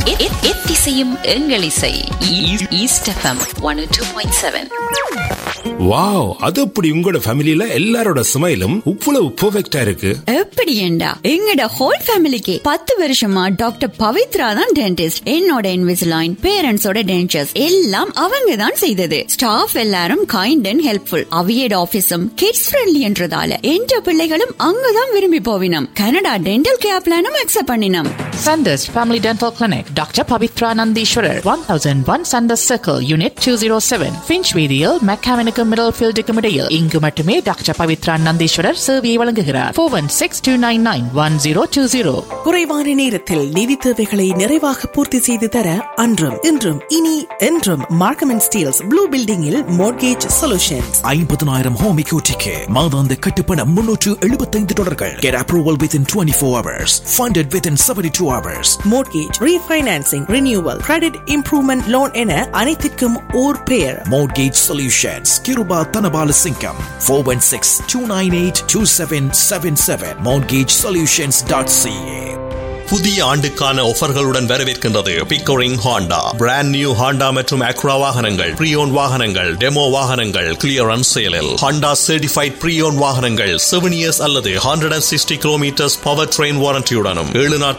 எத்திசையும் எங்கள் இசை ஈஸ்ட் எஃப்எம் 102.7. வாவ், அது அப்படி உங்களோட ஃபேமிலில எல்லாரோட ஸ்மைலும் இவ்வளவு பெர்ஃபெக்ட்டா இருக்கு. எப்படி ஏண்டா எங்கட ஹோல் ஃபேமிலிக்கு 10 வருஷமா டாக்டர் பவித்ரா தான் டென்டிஸ்ட். என்னோட இன்விசிலைன், பேரண்ட்ஸோட டென்டர்ஸ் எல்லாம் அவங்க தான் செய்தது. ஸ்டாஃப் எல்லாரும் kind and helpful. அவியட் ஆபீஸும் kids friendly என்றதால என்ற பிள்ளைகளும் அங்கதான் விரும்பி போவினம். கனடா டென்டல் கேர் பிளானும் அக்செப்ட் பண்ணினோம். Sanders Family Dental Clinic, Dr. Pavitra Nandishwarar, 1001 Sanders Circle, Unit 207, Finchweedial, Mechanical Middlefield Decomedial. இங்கு மட்டுமே டாக்டர் பவித்ரா நந்தீஸ்வரர் சேவையை வழங்குகிறார். 416-299-1020. குறைவான நேரத்தில் நிதி தேவைகளை நிறைவாக பூர்த்தி செய்து தர அன்றும் இன்றும் இனி என்றும் மார்க்கம் அண்ட் ஸ்டீல்ஸ் ப்ளூ பில்டிங்கில் மோர்கேஜ் சொல்யூஷன்ஸ். 50,000 ஹோம் எக்யூட்டிக்கு மாதாந்த கட்டுப்பணம் $375. Get approval within 24 hours. Funded within 72 hours. Mortgage refinancing, renewal, credit improvement loan என அனைத்திற்கும் ஓர் பெயர். Mortgage Solutions. Kiruba Tanabala Singham. 416-298-2777. MortgageSolutions.ca. புதிய ஆண்டுக்கான ஆஃபர்களுடன் வரவேற்கின்றது Pickering Honda. Brand new Honda மற்றும் Accra வாகனங்கள், ப்ரீயோன் வாகனங்கள், டெமோ வாகனங்கள் கிளியரன்ஸ் சேலில். ஹாண்டா சர்டிஃபைட் ப்ரீயோன் வாகனங்கள் 7 years அல்லது 160 kilometers பவர் ட்ரெயின் வாரண்டியுடனும் 7 நாட்கள்